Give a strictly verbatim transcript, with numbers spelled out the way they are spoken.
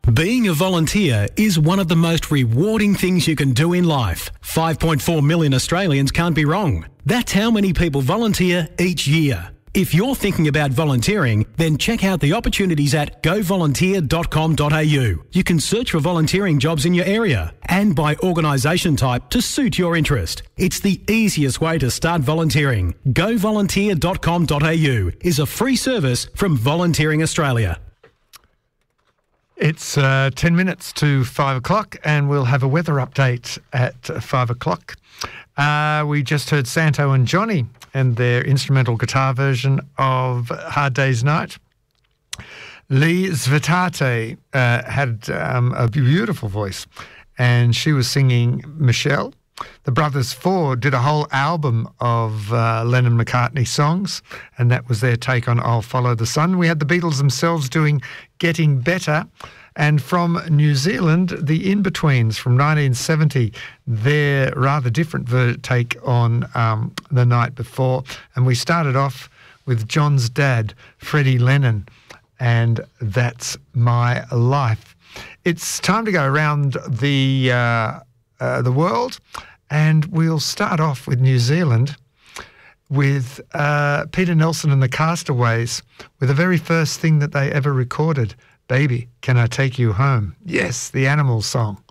Being a volunteer is one of the most rewarding things you can do in life. five point four million Australians can't be wrong. That's how many people volunteer each year. If you're thinking about volunteering, then check out the opportunities at go volunteer dot com dot a u. You can search for volunteering jobs in your area and by organisation type to suit your interest. It's the easiest way to start volunteering. go volunteer dot com dot a u is a free service from Volunteering Australia. It's uh, ten minutes to five o'clock and we'll have a weather update at five o'clock. Uh, we just heard Santo and Johnny and their instrumental guitar version of Hard Day's Night. Lee Zvetate uh, had um, a beautiful voice and she was singing Michelle. The Brothers Four did a whole album of uh, Lennon-McCartney songs, and that was their take on I'll Follow the Sun. We had the Beatles themselves doing Getting Better, and from New Zealand, the In-Betweens from nineteen seventy, their rather different ver- take on um, The Night Before. And we started off with John's dad, Freddie Lennon, and That's My Life. It's time to go around the uh, uh, the world. And we'll start off with New Zealand with uh, Peter Nelson and the Castaways with the very first thing that they ever recorded, Baby, Can I Take You Home? Yes, the Animals song.